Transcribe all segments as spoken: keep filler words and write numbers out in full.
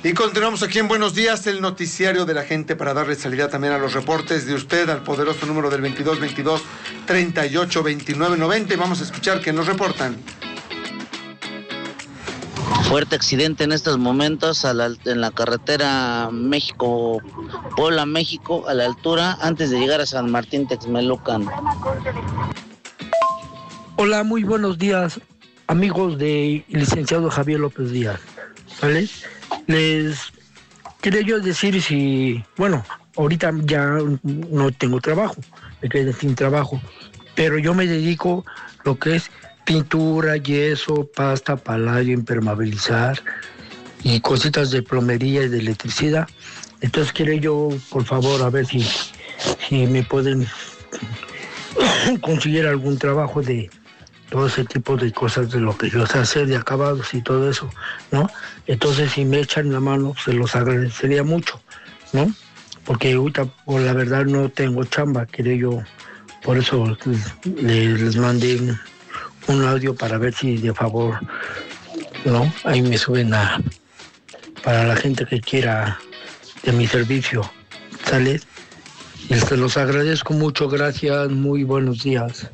Y continuamos aquí en Buenos Días, el noticiario de la gente, para darle salida también a los reportes de usted al poderoso número del veintidós veintidós treinta y ocho veintinueve noventa. Y vamos a escuchar que nos reportan. Fuerte accidente en estos momentos a la, en la carretera México, Puebla, México, a la altura antes de llegar a San Martín Texmelucan. Hola, muy buenos días, amigos de licenciado Javier López Díaz, ¿vale? Les quería yo decir si, bueno, ahorita ya no tengo trabajo, me quedé sin trabajo, pero yo me dedico a lo que es pintura, yeso, pasta, paladio, impermeabilizar y cositas de plomería y de electricidad. Entonces quiero yo, por favor, a ver si, si me pueden conseguir algún trabajo de todo ese tipo de cosas, de lo que yo sé hacer, de acabados y todo eso, ¿no? Entonces, si me echan la mano, se los agradecería mucho, ¿no? Porque ahorita, por la verdad, no tengo chamba, quería yo, por eso les, les mandé un, un audio para ver si de favor, ¿no? Ahí me suben a, para la gente que quiera de mi servicio, ¿sale? Y se los agradezco mucho, gracias, muy buenos días.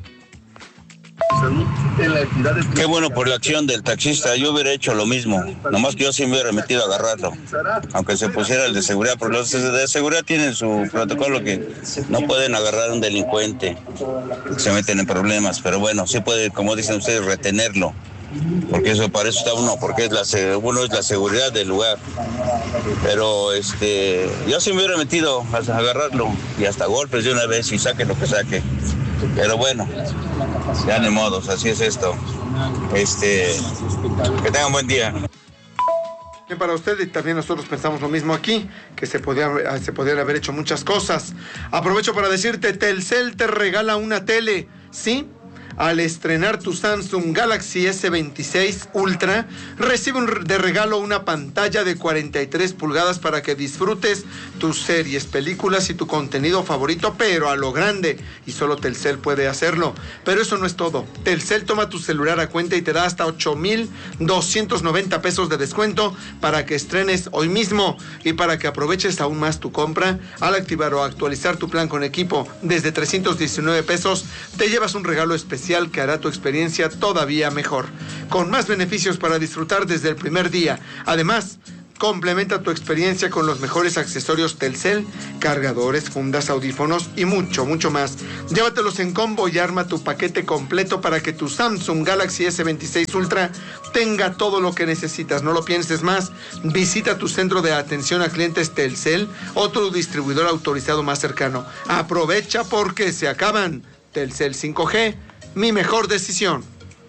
Qué bueno por la acción del taxista, yo hubiera hecho lo mismo, nomás que yo sí me hubiera metido a agarrarlo, aunque se pusiera el de seguridad, porque los de seguridad tienen su protocolo que no pueden agarrar a un delincuente, se meten en problemas, pero bueno, sí puede, como dicen ustedes, retenerlo, porque eso para eso está uno, porque es la, uno es la seguridad del lugar, pero este, yo sí me hubiera metido a agarrarlo, y hasta golpes de una vez, y saque lo que saque. Pero bueno, ya ni modos, así es esto. Este, que tengan buen día. Para usted, y también nosotros pensamos lo mismo aquí, que se podía, se podían haber hecho muchas cosas. Aprovecho para decirte, Telcel te regala una tele, ¿sí? Al estrenar tu Samsung Galaxy ese veintiséis Ultra, recibe un, de regalo una pantalla de cuarenta y tres pulgadas para que disfrutes tus series, películas y tu contenido favorito, pero a lo grande, y solo Telcel puede hacerlo. Pero eso no es todo. Telcel toma tu celular a cuenta y te da hasta ocho mil doscientos noventa pesos de descuento para que estrenes hoy mismo y para que aproveches aún más tu compra. Al activar o actualizar tu plan con equipo desde trescientos diecinueve pesos, te llevas un regalo especial que hará tu experiencia todavía mejor, con más beneficios para disfrutar desde el primer día. Además, complementa tu experiencia con los mejores accesorios Telcel, cargadores, fundas, audífonos y mucho, mucho más. Llévatelos en combo y arma tu paquete completo para que tu Samsung Galaxy ese veintiséis Ultra tenga todo lo que necesitas. No lo pienses más. Visita tu centro de atención a clientes Telcel o tu distribuidor autorizado más cercano. Aprovecha porque se acaban. Telcel cinco G, mi mejor decisión.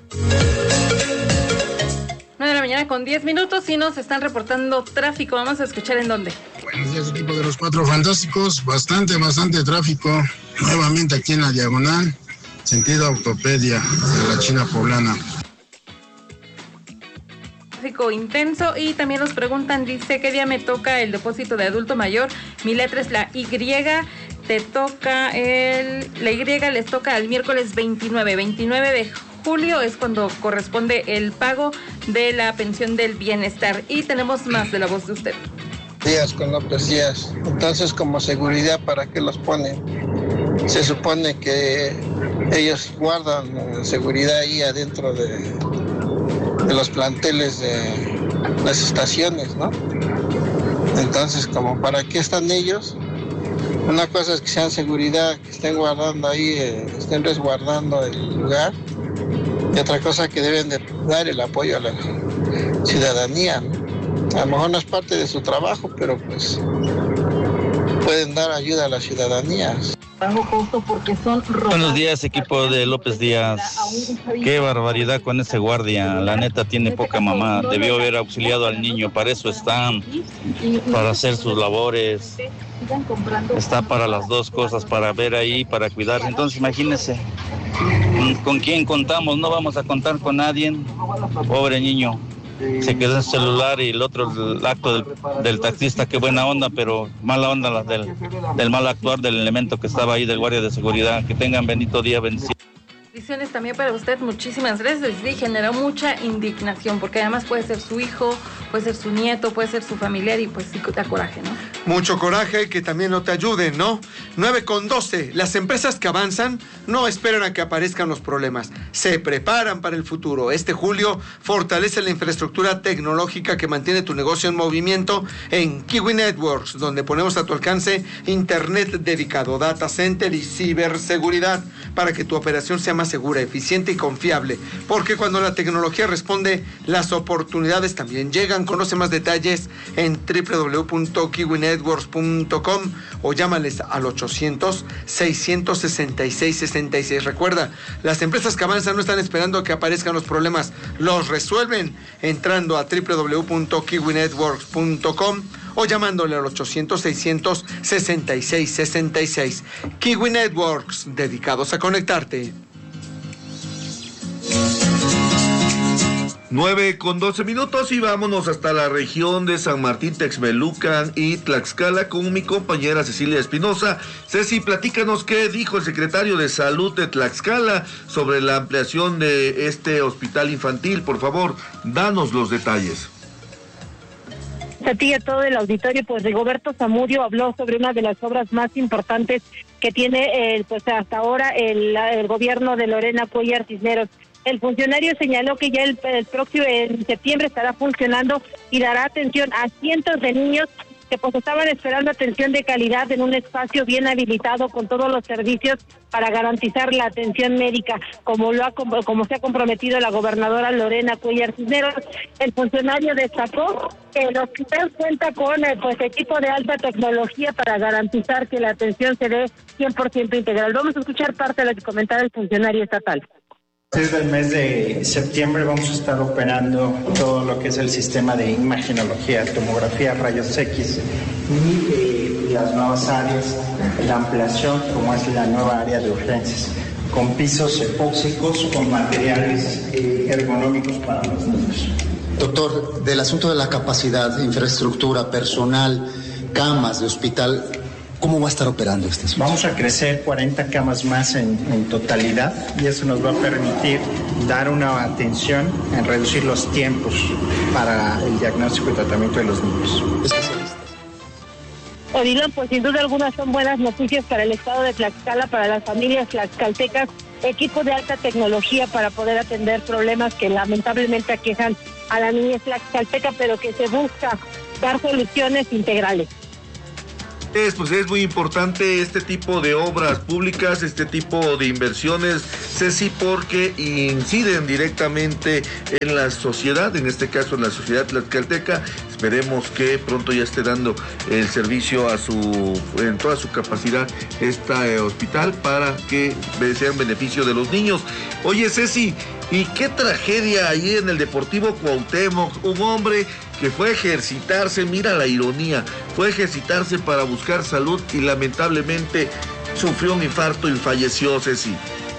nueve de la mañana con diez minutos y nos están reportando tráfico. Vamos a escuchar en dónde. Buenos días, equipo de los Cuatro Fantásticos. Bastante, bastante tráfico. Nuevamente aquí en la diagonal, sentido Autopedia de la China Poblana. Tráfico intenso. Y también nos preguntan, dice, ¿qué día me toca el depósito de adulto mayor? Mi letra es la Y. Te toca el... La Y les toca el miércoles veintinueve. veintinueve de julio es cuando corresponde el pago de la pensión del bienestar. Y tenemos más de la voz de usted. Días con López Díaz. Entonces, como seguridad, ¿para qué los ponen? Se supone que ellos guardan seguridad ahí adentro de, de los planteles de las estaciones, ¿no? Entonces, como ¿para qué están ellos? Una cosa es que sean seguridad, que estén guardando ahí, eh, estén resguardando el lugar. Y otra cosa que deben de dar el apoyo a la ciudadanía, ¿no? A lo mejor no es parte de su trabajo, pero pues pueden dar ayuda a la ciudadanía. Buenos días, equipo de López Díaz. Qué barbaridad con ese guardia. La neta tiene poca mamá. Debió haber auxiliado al niño. Para eso están, para hacer sus labores. Está para las dos cosas, para ver ahí, para cuidar. Entonces imagínense, ¿con quién contamos? No vamos a contar con nadie. Pobre niño. Se quedó en el celular y el otro, el acto del, del taxista, qué buena onda, pero mala onda la del, del mal actuar del elemento que estaba ahí, del guardia de seguridad. Que tengan bendito día, bendiciones. Bendiciones también para usted, muchísimas gracias. Sí, generó mucha indignación, porque además puede ser su hijo puede ser su nieto, puede ser su familiar y pues sí da coraje, ¿no? Mucho coraje, que también no te ayuden, ¿no? nueve con doce. Las empresas que avanzan no esperan a que aparezcan los problemas, se preparan para el futuro. Este julio fortalece la infraestructura tecnológica que mantiene tu negocio en movimiento en Kiwi Networks, donde ponemos a tu alcance internet dedicado, data center y ciberseguridad para que tu operación sea más segura, eficiente y confiable. Porque cuando la tecnología responde, las oportunidades también llegan. Conoce más detalles en doble u doble u doble u punto kiwi networks punto com o llámales al ochocientos, seiscientos sesenta y seis, sesenta y seis. Recuerda, las empresas que avanzan no están esperando a que aparezcan los problemas, los resuelven entrando a doble u doble u doble u punto kiwi networks punto com o llamándole al ochocientos, seiscientos sesenta y seis, sesenta y seis. Kiwi Networks, dedicados a conectarte. nueve con doce minutos y vámonos hasta la región de San Martín, Texmelucan y Tlaxcala con mi compañera Cecilia Espinosa. Ceci, platícanos qué dijo el secretario de Salud de Tlaxcala sobre la ampliación de este hospital infantil. Por favor, danos los detalles. A ti y a todo el auditorio, pues Rigoberto Zamudio habló sobre una de las obras más importantes que tiene eh, pues hasta ahora el, el gobierno de Lorena Cuellar Cisneros. El funcionario señaló que ya el, el próximo en septiembre estará funcionando y dará atención a cientos de niños que pues estaban esperando atención de calidad en un espacio bien habilitado con todos los servicios para garantizar la atención médica, como lo ha como se ha comprometido la gobernadora Lorena Cuellar Cisneros. El funcionario destacó que el hospital cuenta con pues equipo de alta tecnología para garantizar que la atención se dé cien por ciento integral. Vamos a escuchar parte de lo que comentaba el funcionario estatal. Desde el mes de septiembre vamos a estar operando todo lo que es el sistema de imagenología, tomografía, rayos X y eh, las nuevas áreas, la ampliación como es la nueva área de urgencias, con pisos epóxicos, con materiales eh, ergonómicos para los niños. Doctor, del asunto de la capacidad, infraestructura, personal, camas de hospital, ¿cómo va a estar operando este hospital? Vamos a crecer cuarenta camas más en, en totalidad y eso nos va a permitir dar una atención en reducir los tiempos para el diagnóstico y tratamiento de los niños. Odilon, pues sin duda alguna son buenas noticias para el estado de Tlaxcala, para las familias tlaxcaltecas, equipo de alta tecnología para poder atender problemas que lamentablemente aquejan a la niñez tlaxcalteca, pero que se busca dar soluciones integrales. Es, pues es muy importante este tipo de obras públicas, este tipo de inversiones, Ceci, porque inciden directamente en la sociedad, en este caso en la sociedad tlaxcalteca. Esperemos que pronto ya esté dando el servicio a su, en toda su capacidad este hospital para que sea en beneficio de los niños. Oye, Ceci, y qué tragedia ahí en el Deportivo Cuauhtémoc, un hombre que fue a ejercitarse, mira la ironía, fue a ejercitarse para buscar salud y lamentablemente sufrió un infarto y falleció, Ceci.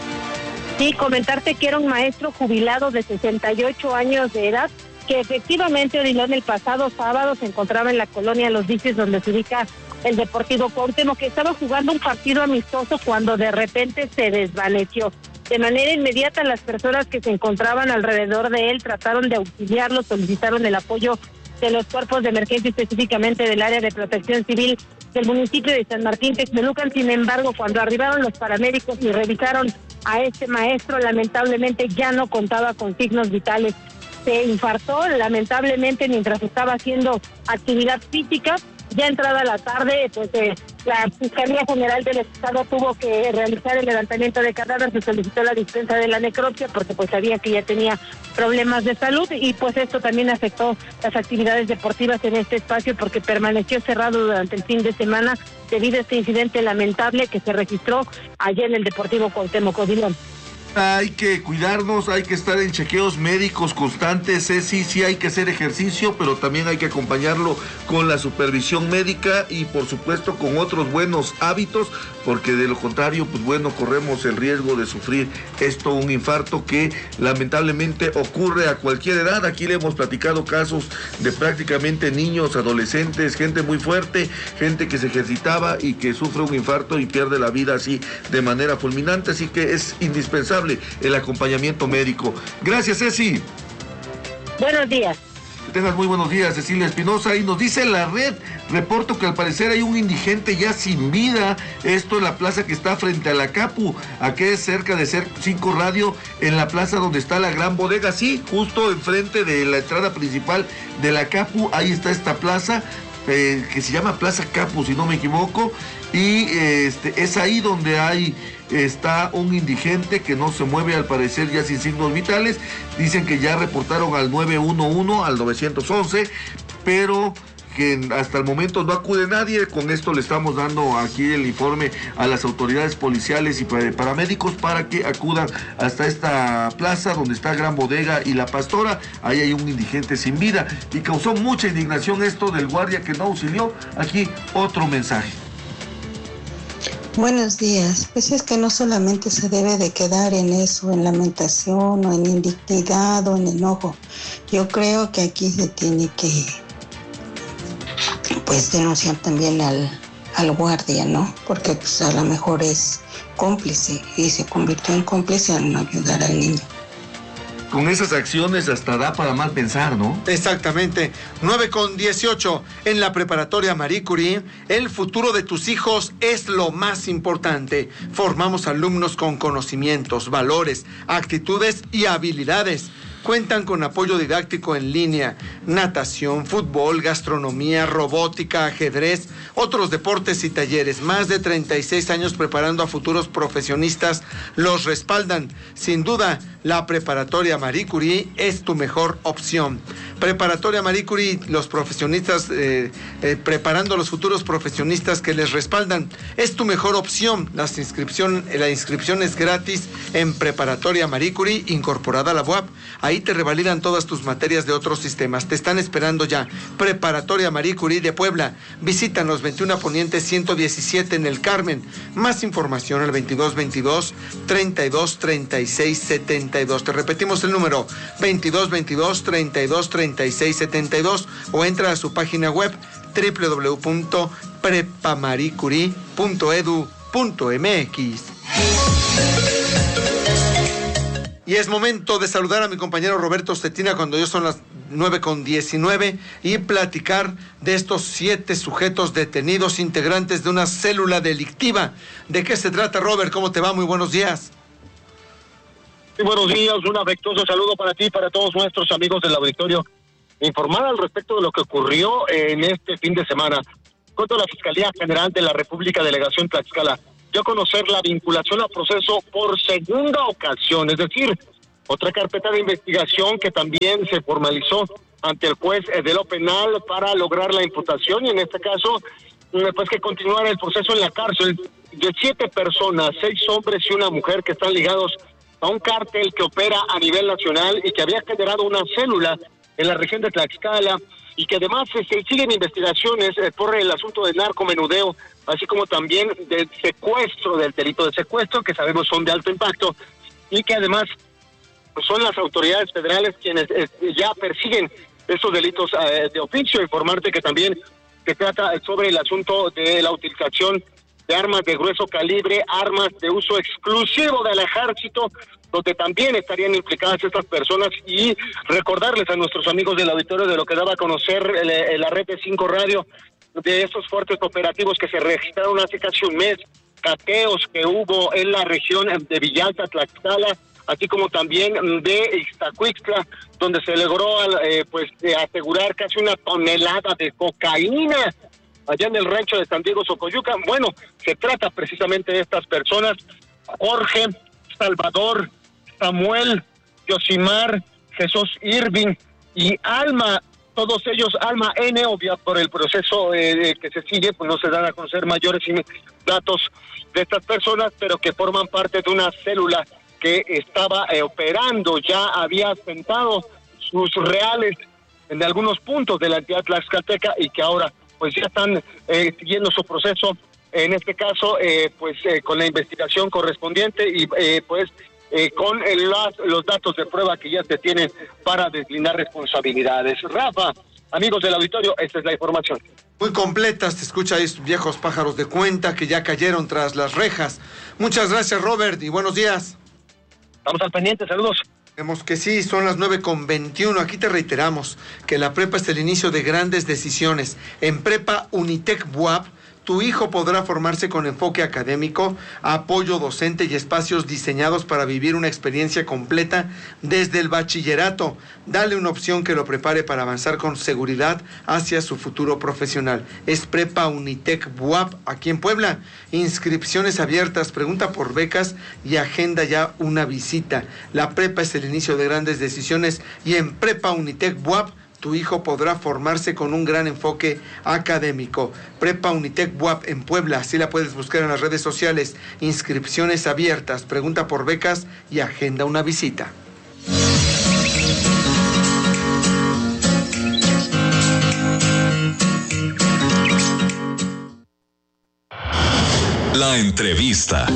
Sí, comentarte que era un maestro jubilado de sesenta y ocho años de edad, que efectivamente, Odilon, el pasado sábado se encontraba en la colonia Los Dices, donde se ubica el Deportivo Cuauhtémoc, que estaba jugando un partido amistoso cuando de repente se desvaneció. De manera inmediata, las personas que se encontraban alrededor de él trataron de auxiliarlo, solicitaron el apoyo de los cuerpos de emergencia, específicamente del área de protección civil del municipio de San Martín Texmelucan. Sin embargo, cuando arribaron los paramédicos y revisaron a este maestro, lamentablemente ya no contaba con signos vitales. Se infartó, lamentablemente, mientras estaba haciendo actividad física. Ya entrada la tarde, pues eh, la Fiscalía General del Estado tuvo que realizar el levantamiento de cadáver, se solicitó la dispensa de la necropsia porque pues sabía que ya tenía problemas de salud y pues esto también afectó las actividades deportivas en este espacio porque permaneció cerrado durante el fin de semana debido a este incidente lamentable que se registró allá en el Deportivo Cuauhtémoc. Odilon. Hay que cuidarnos, hay que estar en chequeos médicos constantes, ¿eh? sí, sí hay que hacer ejercicio, pero también hay que acompañarlo con la supervisión médica y por supuesto con otros buenos hábitos, porque de lo contrario, pues bueno, corremos el riesgo de sufrir esto, un infarto que lamentablemente ocurre a cualquier edad. Aquí le hemos platicado casos de prácticamente niños, adolescentes, gente muy fuerte, gente que se ejercitaba y que sufre un infarto y pierde la vida así de manera fulminante, así que es indispensable el acompañamiento médico. Gracias, Ceci. Buenos días. tengas muy buenos días, Cecilia Espinosa. Y nos dice la red, reporto que al parecer hay un indigente ya sin vida. Esto en la plaza que está frente a la Capu, aquí es cerca de Ser cinco Radio, en la plaza donde está la gran bodega. Sí, justo enfrente de la entrada principal de la Capu, ahí está esta plaza. Eh, que se llama Plaza Capu, si no me equivoco, y eh, este, es ahí donde hay está un indigente que no se mueve, al parecer ya sin signos vitales. Dicen que ya reportaron al nueve uno uno, al nueve once, pero que hasta el momento no acude nadie. Con esto le estamos dando aquí el informe a las autoridades policiales y paramédicos para que acudan hasta esta plaza donde está Gran Bodega y La Pastora. Ahí hay un indigente sin vida y causó mucha indignación esto del guardia que no auxilió. Aquí otro mensaje. Buenos días. Pues es que no solamente se debe de quedar en eso, en lamentación o en indignidad o en enojo. Yo creo que aquí se tiene que pues denunciar también al, al guardia, ¿no? Porque pues a lo mejor es cómplice y se convirtió en cómplice al no ayudar al niño. Con esas acciones hasta da para mal pensar, ¿no? Exactamente. nueve con dieciocho. En la preparatoria Marie Curie, el futuro de tus hijos es lo más importante. Formamos alumnos con conocimientos, valores, actitudes y habilidades. Cuentan con apoyo didáctico en línea, natación, fútbol, gastronomía, robótica, ajedrez, otros deportes y talleres. Más de treinta y seis años preparando a futuros profesionistas los respaldan. Sin duda, la preparatoria Marie Curie es tu mejor opción. Preparatoria Marie Curie, los profesionistas eh, eh, preparando a los futuros profesionistas que les respaldan. Es tu mejor opción. Las inscripción, la inscripción es gratis en Preparatoria Marie Curie, incorporada a la U A P. Ahí te revalidan todas tus materias de otros sistemas. Te están esperando ya. Preparatoria Marie Curie de Puebla. Visítanos veintiuno Poniente ciento diecisiete en El Carmen. Más información al veintidós veintidós, treinta y dos, treinta y seis, setenta y dos. Te repetimos el número, veintidós veintidós, treinta y dos, treinta y seis, setenta y dos, o entra a su página web doble u doble u doble u punto prepa marie curie punto edu punto m x. Y es momento de saludar a mi compañero Roberto Cetina cuando ya son las nueve con diecinueve y platicar de estos siete sujetos detenidos integrantes de una célula delictiva. ¿De qué se trata, Robert? ¿Cómo te va? Muy buenos días. Sí, buenos días, un afectuoso saludo para ti y para todos nuestros amigos del auditorio. Informar al respecto de lo que ocurrió en este fin de semana. Cuando la Fiscalía General de la República, Delegación Tlaxcala, dio a conocer la vinculación a proceso por segunda ocasión, es decir, otra carpeta de investigación que también se formalizó ante el juez de lo penal para lograr la imputación y en este caso, pues que continuara el proceso en la cárcel de siete personas, seis hombres y una mujer que están ligados a un cártel que opera a nivel nacional y que había generado una célula en la región de Tlaxcala y que además se este, siguen investigaciones eh, por el asunto del narcomenudeo, así como también del secuestro, del delito de secuestro, que sabemos son de alto impacto, y que además pues, son las autoridades federales quienes eh, ya persiguen esos delitos eh, de oficio. Informarte que también se trata sobre el asunto de la utilización de armas de grueso calibre, armas de uso exclusivo del ejército, donde también estarían implicadas estas personas, y recordarles a nuestros amigos del auditorio de lo que daba a conocer el, la red de cinco Radio, de estos fuertes operativos que se registraron hace casi un mes, cateos que hubo en la región de Villalta, Tlaxcala, así como también de Ixtacuixtla, donde se logró eh, pues de asegurar casi una tonelada de cocaína allá en el rancho de San Diego, Socoyuca. Bueno, se trata precisamente de estas personas: Jorge, Salvador, Samuel, Yosimar, Jesús Irving y Alma, todos ellos, Alma N, obvia por el proceso eh, que se sigue, pues no se dan a conocer mayores datos de estas personas, pero que forman parte de una célula que estaba eh, operando, ya había asentado sus reales en algunos puntos de la entidad tlaxcalteca y que ahora pues ya están eh, siguiendo su proceso, en este caso eh, pues eh, con la investigación correspondiente y eh, pues eh, con el, las, los datos de prueba que ya se tienen para deslindar responsabilidades. Rafa, amigos del auditorio, esta es la información. Muy completas, te escucha ahí viejos pájaros de cuenta que ya cayeron tras las rejas. Muchas gracias, Robert, y buenos días. Estamos al pendiente, saludos. Vemos que sí, son las nueve con veintiuno. Aquí te reiteramos que la prepa es el inicio de grandes decisiones. En Prepa Unitec B U A P, tu hijo podrá formarse con enfoque académico, apoyo docente y espacios diseñados para vivir una experiencia completa desde el bachillerato. Dale una opción que lo prepare para avanzar con seguridad hacia su futuro profesional. Es Prepa Unitec B U A P aquí en Puebla. Inscripciones abiertas, pregunta por becas y agenda ya una visita. La prepa es el inicio de grandes decisiones y en Prepa Unitec B U A P tu hijo podrá formarse con un gran enfoque académico. Prepa Unitec B U A P en Puebla, así la puedes buscar en las redes sociales. Inscripciones abiertas, pregunta por becas y agenda una visita. La entrevista.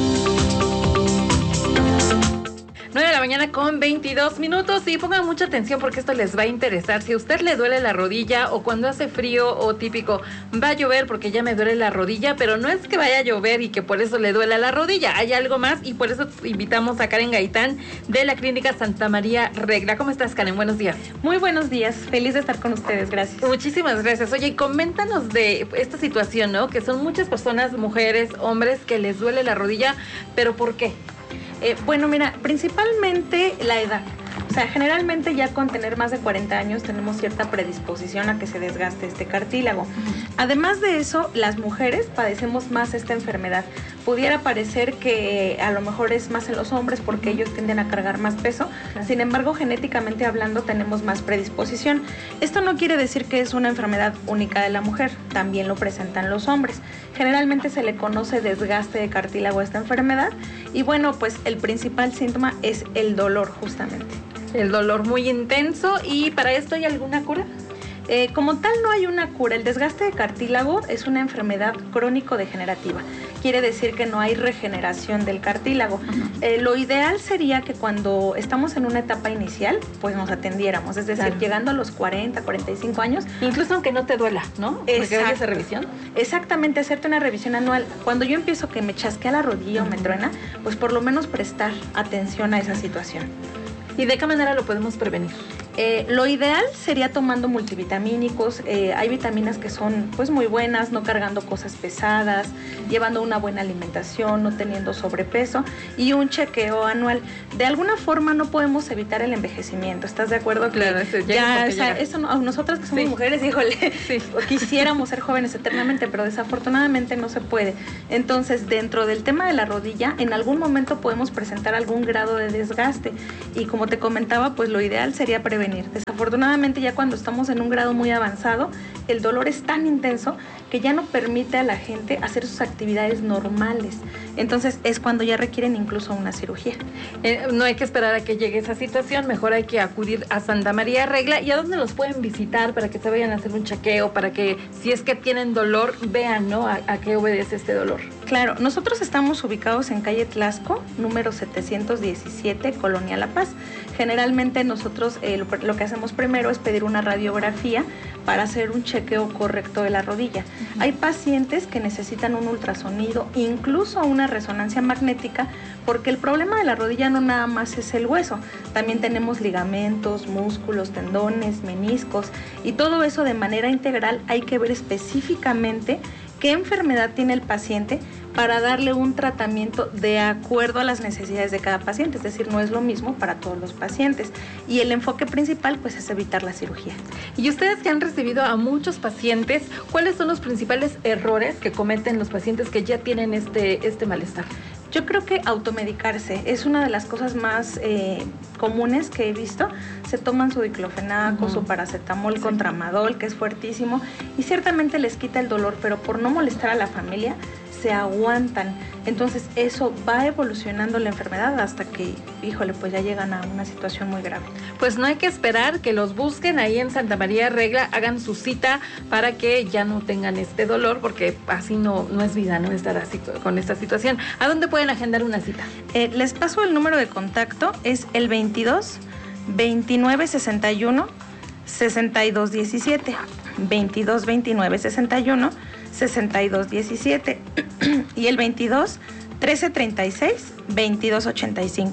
nueve de la mañana con veintidós minutos y pongan mucha atención porque esto les va a interesar. Si a usted le duele la rodilla o cuando hace frío o típico va a llover porque ya me duele la rodilla, pero no es que vaya a llover y que por eso le duele la rodilla, hay algo más y por eso invitamos a Karen Gaitán de la Clínica Santa María Regla. ¿Cómo estás, Karen? Buenos días. Muy buenos días, feliz de estar con ustedes, gracias. Muchísimas gracias. Oye, coméntanos de esta situación, ¿no? Que son muchas personas, mujeres, hombres, que les duele la rodilla, pero ¿por qué? Eh, bueno, mira, principalmente la edad. O sea, generalmente ya con tener más de cuarenta años tenemos cierta predisposición a que se desgaste este cartílago. Uh-huh. Además de eso, las mujeres padecemos más esta enfermedad. Pudiera parecer que a lo mejor es más en los hombres porque ellos tienden a cargar más peso. Uh-huh. Sin embargo, genéticamente hablando, tenemos más predisposición. Esto no quiere decir que es una enfermedad única de la mujer. También lo presentan los hombres. Generalmente se le conoce desgaste de cartílago a esta enfermedad. Y bueno, pues el principal síntoma es el dolor, justamente. El dolor muy intenso. ¿Y para esto hay alguna cura? Eh, como tal no hay una cura. El desgaste de cartílago es una enfermedad crónico-degenerativa. Quiere decir que no hay regeneración del cartílago. Uh-huh. Eh, lo ideal sería que cuando estamos en una etapa inicial, pues nos atendiéramos. Es decir, claro, llegando a los cuarenta, cuarenta y cinco años. Incluso aunque no te duela, ¿no? Porque vayas a esa revisión. Exactamente, hacerte una revisión anual. Cuando yo empiezo que me chasquea la rodilla, uh-huh, o me truena, pues por lo menos prestar atención a esa situación. ¿Y de qué manera lo podemos prevenir? Eh, lo ideal sería tomando multivitamínicos. Eh, hay vitaminas que son pues muy buenas, no cargando cosas pesadas, llevando una buena alimentación, no teniendo sobrepeso y un chequeo anual. De alguna forma no podemos evitar el envejecimiento. ¿Estás de acuerdo? Claro, que ya, o sea, eso no, nosotras que somos, sí, mujeres, híjole, sí, quisiéramos ser jóvenes eternamente, pero desafortunadamente no se puede. Entonces, dentro del tema de la rodilla, en algún momento podemos presentar algún grado de desgaste y como te comentaba, pues lo ideal sería prevenir. Desafortunadamente, ya cuando estamos en un grado muy avanzado, el dolor es tan intenso que ya no permite a la gente hacer sus actividades normales. Entonces es cuando ya requieren incluso una cirugía. Eh, no hay que esperar a que llegue esa situación, mejor hay que acudir a Santa María Regla. ¿Y a dónde los pueden visitar para que se vayan a hacer un chequeo, para que si es que tienen dolor, vean, ¿no? a, a qué obedece este dolor? Claro, nosotros estamos ubicados en calle Tlaxco, número setecientos diecisiete, Colonia La Paz. Generalmente nosotros eh, lo, lo que hacemos primero es pedir una radiografía para hacer un chequeo correcto de la rodilla. Uh-huh. Hay pacientes que necesitan un ultrasonido, incluso una resonancia magnética, porque el problema de la rodilla no nada más es el hueso, también tenemos ligamentos, músculos, tendones, meniscos, y todo eso de manera integral hay que ver específicamente qué enfermedad tiene el paciente para darle un tratamiento de acuerdo a las necesidades de cada paciente, es decir, no es lo mismo para todos los pacientes. Y el enfoque principal, pues, es evitar la cirugía. Y ustedes que han recibido a muchos pacientes, ¿cuáles son los principales errores que cometen los pacientes que ya tienen este, este malestar? Yo creo que automedicarse es una de las cosas más eh, comunes que he visto. Se toman su diclofenaco, uh-huh, su paracetamol, sí, con tramadol, que es fuertísimo, y ciertamente les quita el dolor, pero por no molestar a la familia, se aguantan. Entonces eso va evolucionando la enfermedad hasta que, híjole, pues ya llegan a una situación muy grave. Pues no hay que esperar, que los busquen ahí en Santa María Regla, hagan su cita para que ya no tengan este dolor, porque así no, no es vida, no estar así con esta situación. ¿A dónde pueden agendar una cita? Eh, les paso el número de contacto, es el veintidós, veintinueve, sesenta y uno, sesenta y dos diecisiete. veintidós, veintinueve, sesenta y uno, sesenta y dos diecisiete y el veintidós, trece treinta y seis, veintidós ochenta y cinco.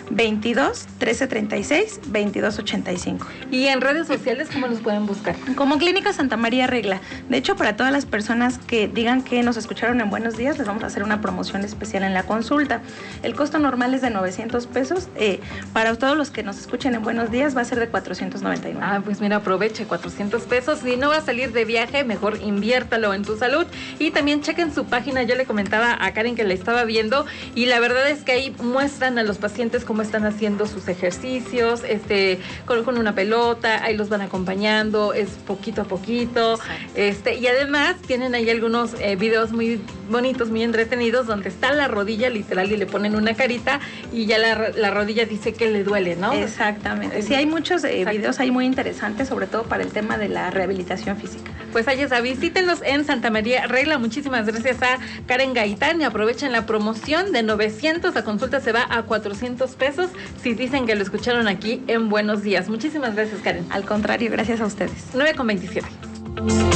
veintidós, trece treinta y seis, veintidós ochenta y cinco. ¿Y en redes sociales cómo los pueden buscar? Como Clínica Santa María Regla. De hecho, para todas las personas que digan que nos escucharon en Buenos Días, les vamos a hacer una promoción especial en la consulta. El costo normal es de novecientos pesos. Eh, para todos los que nos escuchen en Buenos Días va a ser de cuatrocientos noventa y nueve. Ah, pues mira, aproveche, cuatrocientos pesos. Si no va a salir de viaje, mejor inviértalo en tu salud. Y también chequen su página. Yo le comentaba a Karen que la estaba viendo y la verdad es que ahí muestran a los pacientes cómo están haciendo sus ejercicios, este, con, con una pelota, ahí los van acompañando, es poquito a poquito, este, y además tienen ahí algunos eh, videos muy bonitos, muy entretenidos, donde está la rodilla literal y le ponen una carita y ya la, la rodilla dice que le duele, ¿no? Exactamente. Sí, hay muchos eh, videos ahí muy interesantes, sobre todo para el tema de la rehabilitación física. Pues ahí está, visítenlos en Santa María Regla. Muchísimas gracias a Karen Gaitán y aprovechen la promoción de novecientos, la consulta se va a cuatrocientos pesos si dicen que lo escucharon aquí en Buenos Días. Muchísimas gracias, Karen. Al contrario, gracias a ustedes. nueve con veintisiete.